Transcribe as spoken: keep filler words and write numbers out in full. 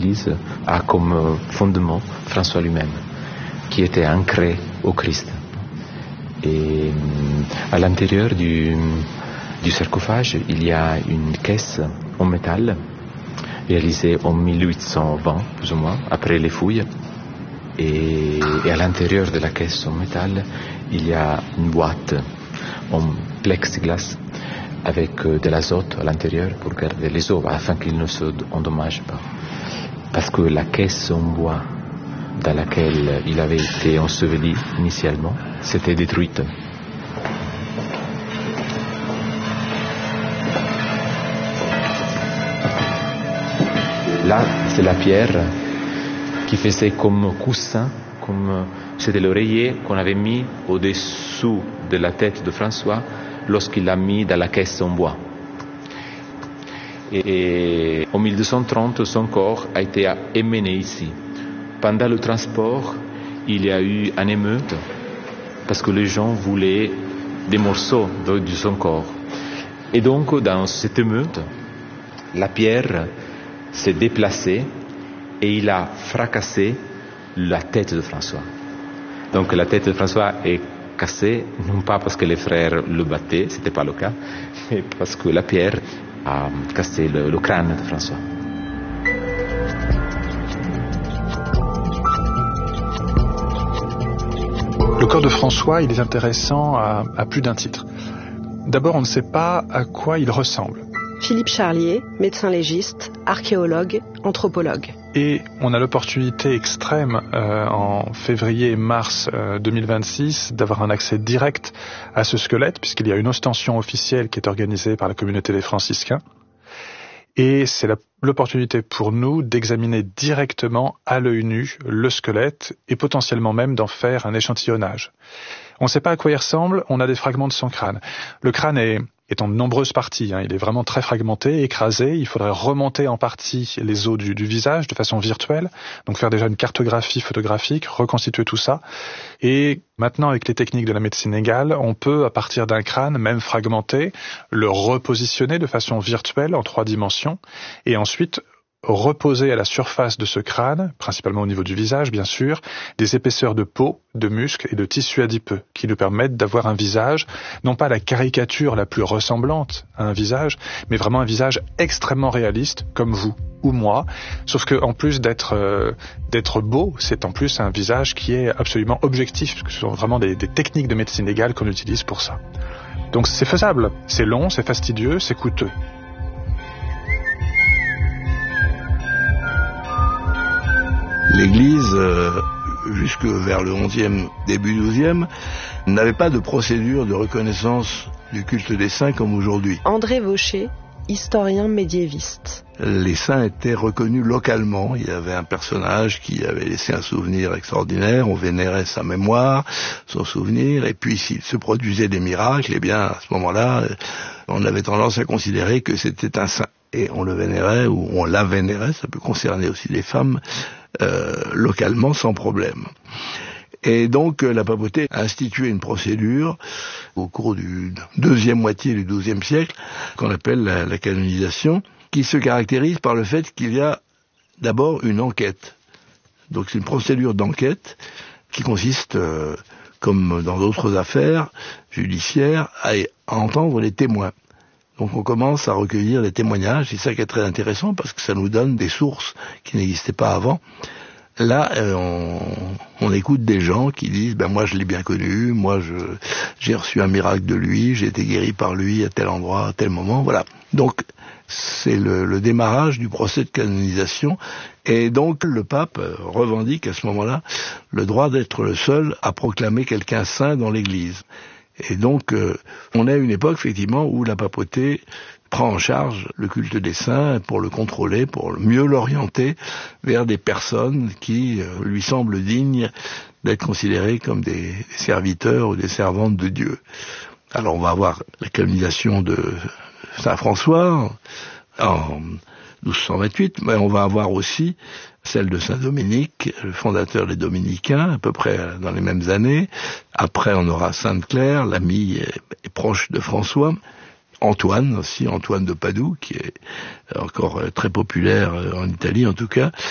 l'Église a comme fondement François lui-même, qui était ancré au Christ. Et à l'intérieur du, du sarcophage, il y a une caisse en métal réalisée en mille huit cent vingt, plus ou moins, après les fouilles. Et, et à l'intérieur de la caisse en métal, il y a une boîte en plexiglas avec de l'azote à l'intérieur pour garder les os afin qu'ils ne se endommagent pas. Parce que la caisse en bois dans laquelle il avait été enseveli initialement s'était détruite. Là, c'est la pierre qui faisait comme coussin, comme c'était l'oreiller qu'on avait mis au-dessous de la tête de François lorsqu'il l'a mis dans la caisse en bois. Et en mille deux cent trente, son corps a été emmené ici. Pendant le transport, il y a eu une émeute parce que les gens voulaient des morceaux de, de son corps. Et donc, dans cette émeute, la pierre s'est déplacée et il a fracassé la tête de François. Donc la tête de François est cassée, non pas parce que les frères le battaient, ce n'était pas le cas, mais parce que la pierre a cassé le, le crâne de François. Le corps de François, il est intéressant à, à plus d'un titre. D'abord, on ne sait pas à quoi il ressemble. Philippe Charlier, médecin légiste, archéologue, anthropologue. Et on a l'opportunité extrême euh, en février et mars euh, deux mille vingt-six d'avoir un accès direct à ce squelette, puisqu'il y a une ostension officielle qui est organisée par la communauté des franciscains. Et c'est la, l'opportunité pour nous d'examiner directement à l'œil nu le squelette et potentiellement même d'en faire un échantillonnage. On ne sait pas à quoi il ressemble, on a des fragments de son crâne. Le crâne est, est en de nombreuses parties, hein, il est vraiment très fragmenté, écrasé, il faudrait remonter en partie les os du, du visage de façon virtuelle, donc faire déjà une cartographie photographique, reconstituer tout ça. Et maintenant, avec les techniques de la médecine égale, on peut, à partir d'un crâne, même fragmenté, le repositionner de façon virtuelle en trois dimensions, et ensuite reposer à la surface de ce crâne, principalement au niveau du visage bien sûr, des épaisseurs de peau, de muscles et de tissus adipeux qui nous permettent d'avoir un visage, non pas la caricature la plus ressemblante à un visage, mais vraiment un visage extrêmement réaliste comme vous ou moi, sauf que en plus d'être euh, d'être beau, c'est en plus un visage qui est absolument objectif, parce que ce sont vraiment des, des techniques de médecine égale qu'on utilise pour ça. Donc c'est faisable, c'est long, c'est fastidieux, c'est coûteux. L'Église, euh, jusque vers le onzième, début douzième, n'avait pas de procédure de reconnaissance du culte des saints comme aujourd'hui. André Vaucher, historien médiéviste. Les saints étaient reconnus localement. Il y avait un personnage qui avait laissé un souvenir extraordinaire, on vénérait sa mémoire, son souvenir, et puis s'il se produisait des miracles, eh bien à ce moment-là, on avait tendance à considérer que c'était un saint. Et on le vénérait, ou on la vénérait, ça peut concerner aussi les femmes, euh, localement sans problème. Et donc la papauté a institué une procédure au cours du deuxième moitié du douzième siècle, qu'on appelle la, la canonisation, qui se caractérise par le fait qu'il y a d'abord une enquête. Donc c'est une procédure d'enquête qui consiste, euh, comme dans d'autres affaires judiciaires, à, à entendre les témoins. Donc on commence à recueillir les témoignages, c'est ça qui est très intéressant parce que ça nous donne des sources qui n'existaient pas avant. Là, euh, on, on écoute des gens qui disent ben moi je l'ai bien connu, moi je j'ai reçu un miracle de lui, j'ai été guéri par lui à tel endroit, à tel moment, voilà. Donc c'est le, le démarrage du procès de canonisation et donc le pape revendique à ce moment-là le droit d'être le seul à proclamer quelqu'un saint dans l'Église. Et donc, euh, on a une époque, effectivement, où la papauté prend en charge le culte des saints pour le contrôler, pour mieux l'orienter vers des personnes qui euh, lui semblent dignes d'être considérées comme des, des serviteurs ou des servantes de Dieu. Alors, on va avoir la canonisation de Saint François en douze cent vingt-huit, mais on va avoir aussi celle de Saint Dominique, le fondateur des Dominicains, à peu près dans les mêmes années. Après, on aura Sainte Claire, l'amie et proche de François. Antoine aussi, Antoine de Padoue, qui est encore très populaire en Italie en tout cas.